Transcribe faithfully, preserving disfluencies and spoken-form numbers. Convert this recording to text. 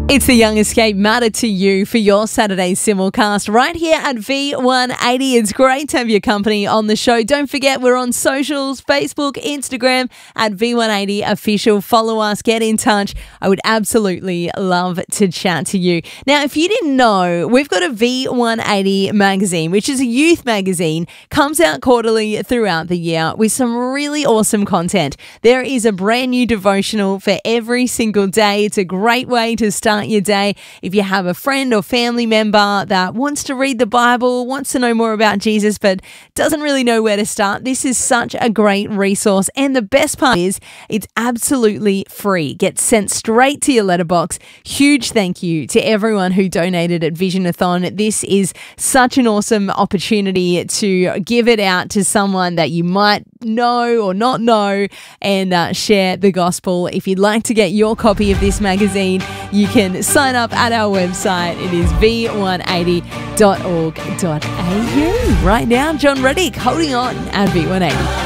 It's the Young Escape Matter to You for your Saturday simulcast right here at V one eighty. It's great to have your company on the show. Don't forget, we're on socials, Facebook, Instagram at V one eighty Official. Follow us, get in touch. I would absolutely love to chat to you. Now, if you didn't know, we've got a V one eighty magazine, which is a youth magazine, comes out quarterly throughout the year with some really awesome content. There is a brand new devotional for every single day. It's a great way to start your day. If you have a friend or family member that wants to read the Bible, wants to know more about Jesus, but doesn't really know where to start, this is such a great resource. And the best part is it's absolutely free. Gets sent straight to your letterbox. Huge thank you to everyone who donated at Visionathon. This is such an awesome opportunity to give it out to someone that you might know or not know and uh, share the gospel. If you'd like to get your copy of this magazine, you can sign up at our website. It is v one eighty dot org dot a u. Right now, John Reddick holding on at V one eighty.